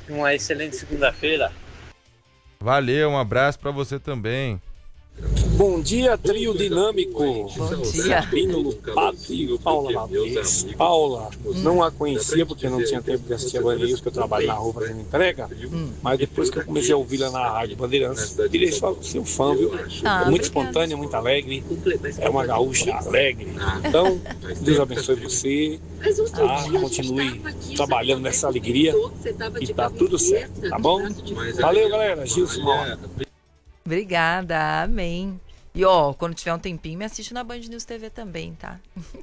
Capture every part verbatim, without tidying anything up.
Uma excelente segunda-feira. Valeu, um abraço para você também. Bom dia, trio dinâmico. Bom dia. Sabino Lupati, Paula Maltês. Paula, não a conhecia porque não tinha tempo de assistir a Band News, porque eu trabalho na rua fazendo entrega. Hum. Mas depois que eu comecei a ouvi-la na Rádio Bandeirantes, virei só seu fã, viu? Ah, é muito obrigada. Espontânea, muito alegre. É uma gaúcha alegre. Então, Deus abençoe você. Tá? Continue trabalhando nessa alegria e tá tudo certo, tá bom? Valeu, galera. Gilson. Obrigada, amém. E ó, quando tiver um tempinho, me assiste na Band News T V também, tá?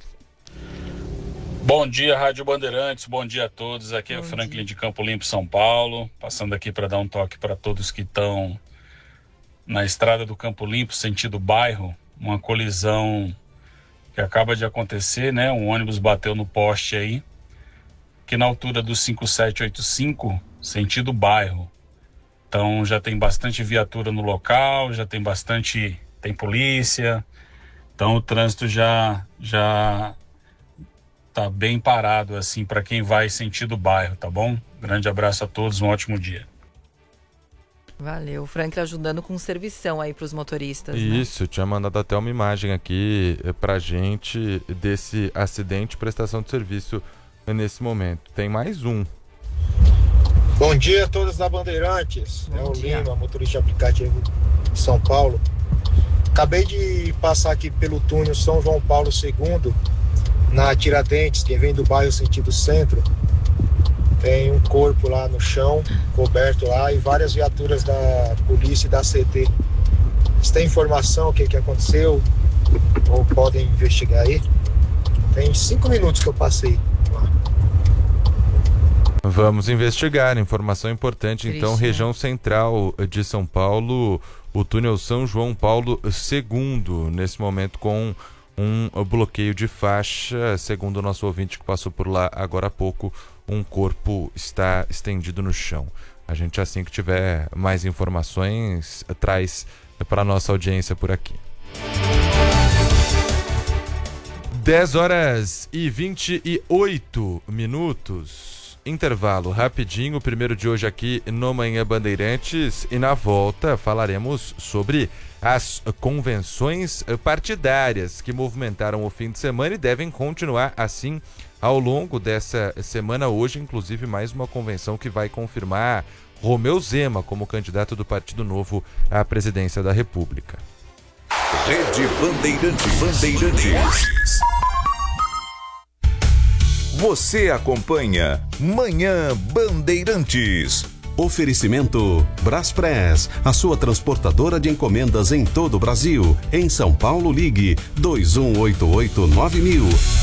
Bom dia, Rádio Bandeirantes, bom dia a todos. Aqui bom é o Franklin dia. de Campo Limpo, São Paulo. Passando aqui para dar um toque para todos que estão na estrada do Campo Limpo, sentido bairro. Uma colisão que acaba de acontecer, né? Um ônibus bateu no poste aí, que na altura do cinco sete oito cinco, sentido bairro. Então já tem bastante viatura no local, já tem bastante, tem polícia, então o trânsito já já tá bem parado assim para quem vai sentido bairro, tá bom? Grande abraço a todos, um ótimo dia. Valeu, o Frank ajudando com servição aí pros motoristas. Isso, né? Tinha mandado até uma imagem aqui pra gente desse acidente, prestação de serviço nesse momento. Tem mais um. Bom dia a todos da Bandeirantes, Bom é o dia. Lima, motorista de aplicativo de São Paulo. Acabei de passar aqui pelo túnel São João Paulo segundo, na Tiradentes, quem vem do bairro sentido centro, tem um corpo lá no chão, coberto lá, e várias viaturas da polícia e da C T. Você tem informação o que, que aconteceu? Ou podem investigar aí? Tem cinco minutos que eu passei lá. Vamos investigar, informação importante. Triste, Então, né? região central de São Paulo, o túnel São João Paulo segundo, nesse momento com um bloqueio de faixa, segundo o nosso ouvinte que passou por lá agora há pouco, um corpo está estendido no chão. A gente, assim que tiver mais informações, traz para a nossa audiência por aqui. dez horas e vinte e oito minutos. Intervalo rapidinho, o primeiro de hoje aqui no Manhã Bandeirantes, e na volta falaremos sobre as convenções partidárias que movimentaram o fim de semana e devem continuar assim ao longo dessa semana. Hoje, inclusive, mais uma convenção que vai confirmar Romeu Zema como candidato do Partido Novo à presidência da República. Rede Bandeirantes. Bandeirantes. Você acompanha Manhã Bandeirantes. Oferecimento Braspress, a sua transportadora de encomendas em todo o Brasil. Em São Paulo, ligue dois um oito oito nove mil.